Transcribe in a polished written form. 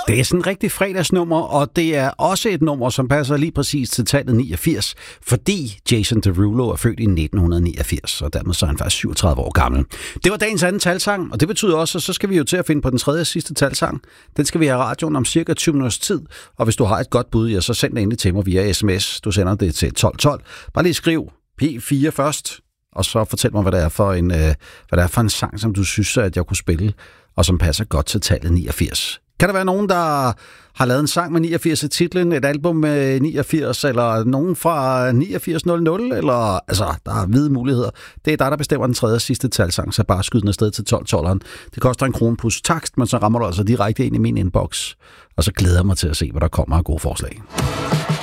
Det er sådan en rigtig fredagsnummer, og det er også et nummer, som passer lige præcis til tallet 89, fordi Jason Derulo er født i 1989, og dermed så er han faktisk 37 år gammel. Det var dagens anden talsang, og det betyder også, at så skal vi jo til at finde på den tredje og sidste talsang. Den skal vi have radioen om cirka 20 minutters tid, og hvis du har et godt bud, ja, så send det endelig til mig via sms. Du sender det til 1212. Bare lige skriv P4 først, og så fortæl mig, hvad det er for en sang, som du synes, at jeg kunne spille, og som passer godt til tallet 89. Kan der være nogen, der har lavet en sang med 89 i titlen, et album med 89, eller nogen fra 8900, eller altså, der er hvide muligheder. Det er dig, der bestemmer den tredje og sidste talsang, så bare skyd den afsted til 1212'eren. Det koster 1 krone plus takst, men så rammer du altså direkte ind i min inbox, og så glæder jeg mig til at se, hvad der kommer af gode forslag.